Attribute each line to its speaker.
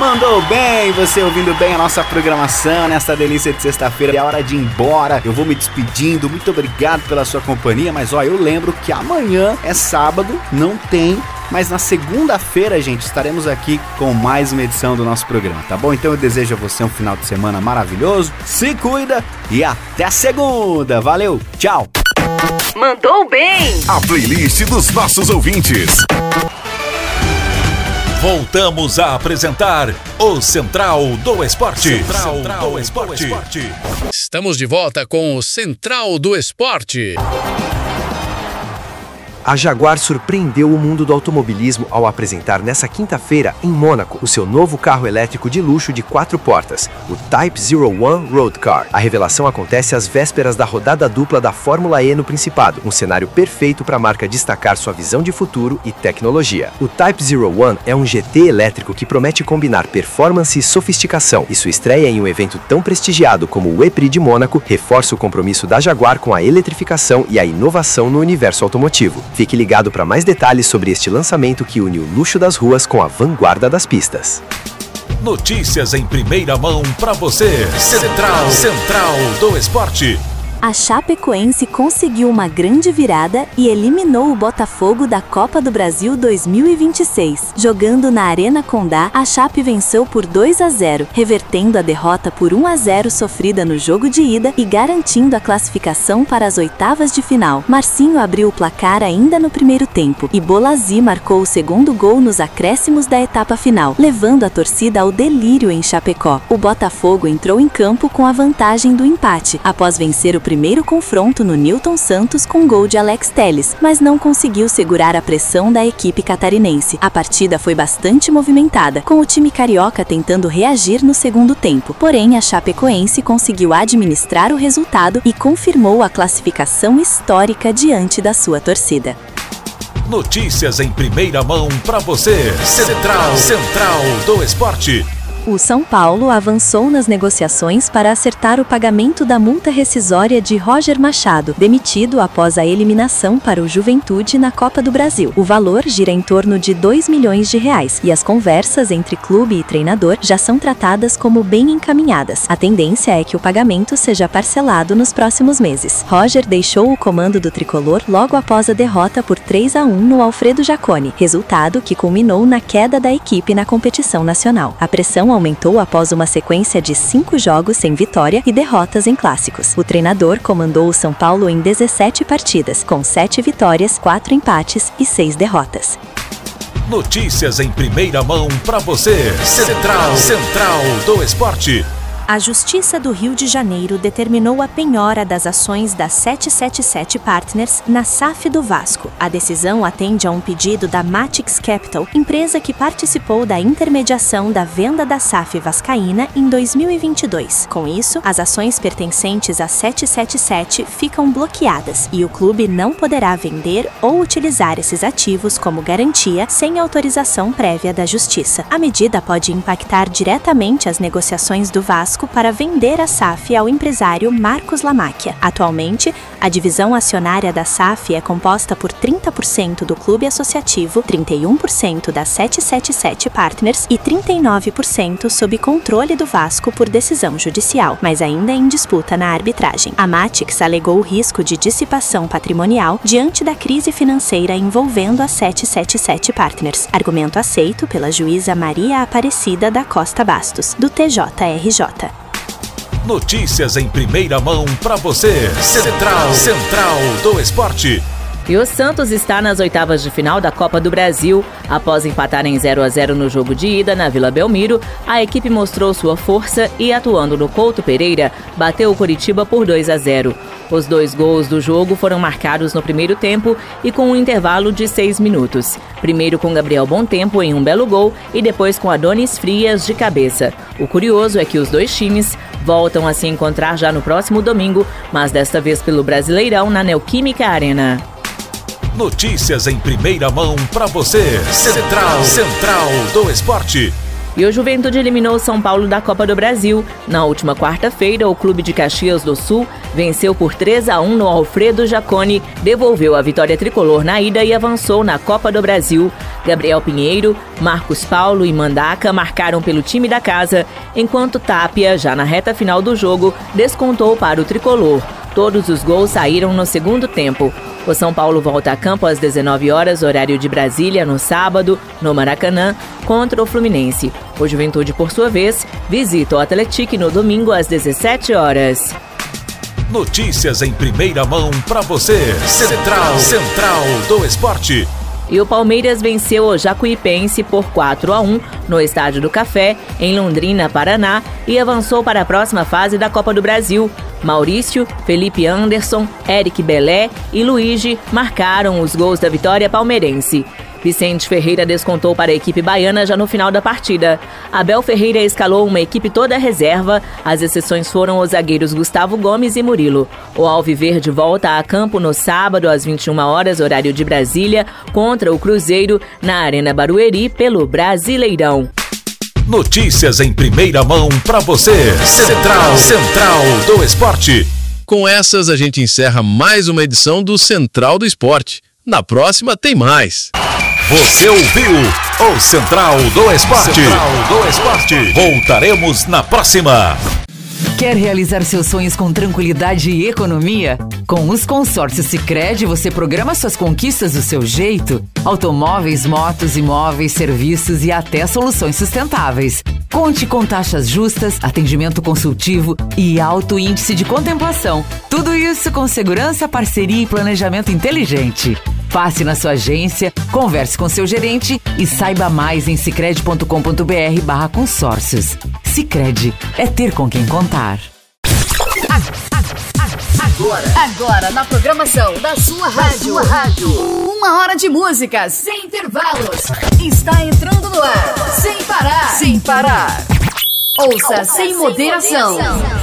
Speaker 1: Mandou bem, você ouvindo bem a nossa programação nessa delícia de sexta-feira. É hora de ir embora, eu vou me despedindo. Muito obrigado pela sua companhia, mas ó, eu lembro que amanhã é sábado, não tem, mas na segunda-feira, gente, estaremos aqui com mais uma edição do nosso programa, tá bom? Então eu desejo a você um final de semana maravilhoso, se cuida e até segunda. Valeu, tchau!
Speaker 2: Mandou bem!
Speaker 3: A playlist dos nossos ouvintes. Voltamos a apresentar o Central do Esporte. Central do Esporte.
Speaker 4: Estamos de volta com o Central do Esporte.
Speaker 5: A Jaguar surpreendeu o mundo do automobilismo ao apresentar nessa quinta-feira, em Mônaco, o seu novo carro elétrico de luxo de 4 portas, o Type 01 Road Car. A revelação acontece às vésperas da rodada dupla da Fórmula E no Principado, um cenário perfeito para a marca destacar sua visão de futuro e tecnologia. O Type 01 é um GT elétrico que promete combinar performance e sofisticação, e sua estreia em um evento tão prestigiado como o E-Prix de Mônaco reforça o compromisso da Jaguar com a eletrificação e a inovação no universo automotivo. Fique ligado para mais detalhes sobre este lançamento que une o luxo das ruas com a vanguarda das pistas.
Speaker 3: Notícias em primeira mão para você. Central do Esporte.
Speaker 6: A Chapecoense conseguiu uma grande virada e eliminou o Botafogo da Copa do Brasil 2026. Jogando na Arena Condá, a Chape venceu por 2-0, revertendo a derrota por 1-0 sofrida no jogo de ida e garantindo a classificação para as oitavas de final. Marcinho abriu o placar ainda no primeiro tempo e Bolazzi marcou o segundo gol nos acréscimos da etapa final, levando a torcida ao delírio em Chapecó. O Botafogo entrou em campo com a vantagem do empate, após vencer o primeiro confronto no Newton Santos com gol de Alex Telles, mas não conseguiu segurar a pressão da equipe catarinense. A partida foi bastante movimentada, com o time carioca tentando reagir no segundo tempo. Porém, a Chapecoense conseguiu administrar o resultado e confirmou a classificação histórica diante da sua torcida.
Speaker 3: Notícias em primeira mão para você. Central do Esporte.
Speaker 6: O São Paulo avançou nas negociações para acertar o pagamento da multa rescisória de Roger Machado, demitido após a eliminação para o Juventude na Copa do Brasil. O valor gira em torno de R$2 milhões e as conversas entre clube e treinador já são tratadas como bem encaminhadas. A tendência é que o pagamento seja parcelado nos próximos meses. Roger deixou o comando do tricolor logo após a derrota por 3-1 no Alfredo Jaconi, resultado que culminou na queda da equipe na competição nacional. A pressão aumentou após uma sequência de 5 jogos sem vitória e derrotas em clássicos. O treinador comandou o São Paulo em 17 partidas, com 7 vitórias, 4 empates e 6 derrotas.
Speaker 3: Notícias em primeira mão para você. Central do Esporte.
Speaker 6: A Justiça do Rio de Janeiro determinou a penhora das ações da 777 Partners na SAF do Vasco. A decisão atende a um pedido da Matix Capital, empresa que participou da intermediação da venda da SAF vascaína em 2022. Com isso, as ações pertencentes à 777 ficam bloqueadas e o clube não poderá vender ou utilizar esses ativos como garantia sem autorização prévia da Justiça. A medida pode impactar diretamente as negociações do Vasco para vender a SAF ao empresário Marcos Lamáquia. Atualmente, a divisão acionária da SAF é composta por 30% do clube associativo, 31% da 777 Partners e 39% sob controle do Vasco por decisão judicial, mas ainda em disputa na arbitragem. A Matix alegou o risco de dissipação patrimonial diante da crise financeira envolvendo a 777 Partners, argumento aceito pela juíza Maria Aparecida da Costa Bastos, do TJRJ.
Speaker 3: Notícias em primeira mão para você. Central do Esporte.
Speaker 2: E o Santos está nas oitavas de final da Copa do Brasil. Após empatar em 0-0 no jogo de ida na Vila Belmiro, a equipe mostrou sua força e, atuando no Couto Pereira, bateu o Coritiba por 2-0. Os 2 gols do jogo foram marcados no primeiro tempo e com um intervalo de 6 minutos. Primeiro com Gabriel Bontempo em um belo gol e depois com Adonis Frias de cabeça. O curioso é que os 2 times voltam a se encontrar já no próximo domingo, mas desta vez pelo Brasileirão na Neoquímica Arena.
Speaker 3: Notícias em primeira mão para você. Central do Esporte.
Speaker 2: E o Juventude eliminou o São Paulo da Copa do Brasil. Na última quarta-feira, o clube de Caxias do Sul venceu por 3-1 no Alfredo Jaconi, devolveu a vitória tricolor na ida e avançou na Copa do Brasil. Gabriel Pinheiro, Marcos Paulo e Mandaca marcaram pelo time da casa, enquanto Tapia, já na reta final do jogo, descontou para o tricolor. Todos os gols saíram no segundo tempo. O São Paulo volta a campo às 19 horas, horário de Brasília, no sábado, no Maracanã, contra o Fluminense. O Juventude, por sua vez, visita o Atlético no domingo às 17 horas.
Speaker 3: Notícias em primeira mão para você. Central do Esporte.
Speaker 2: E o Palmeiras venceu o Jacuipense por 4-1 no Estádio do Café, em Londrina, Paraná, e avançou para a próxima fase da Copa do Brasil. Maurício, Felipe Anderson, Eric Belé e Luigi marcaram os gols da vitória palmeirense. Vicente Ferreira descontou para a equipe baiana já no final da partida. Abel Ferreira escalou uma equipe toda reserva, as exceções foram os zagueiros Gustavo Gomes e Murilo. O Alviverde volta a campo no sábado às 21 horas, horário de Brasília, contra o Cruzeiro na Arena Barueri pelo Brasileirão.
Speaker 3: Notícias em primeira mão para você. Central do Esporte.
Speaker 4: Com essas, a gente encerra mais uma edição do Central do Esporte. Na próxima tem mais.
Speaker 3: Você ouviu o Central do Esporte. Voltaremos na próxima.
Speaker 7: Quer realizar seus sonhos com tranquilidade e economia? Com os consórcios Sicredi, você programa suas conquistas do seu jeito. Automóveis, motos, imóveis, serviços e até soluções sustentáveis. Conte com taxas justas, atendimento consultivo e alto índice de contemplação. Tudo isso com segurança, parceria e planejamento inteligente. Passe na sua agência, converse com seu gerente e saiba mais em sicredi.com.br/consórcios. Sicredi, é ter com quem contar.
Speaker 8: Agora na programação da sua rádio. 1 hora de música sem intervalos. Está entrando no ar, sem parar. Ouça sem moderação.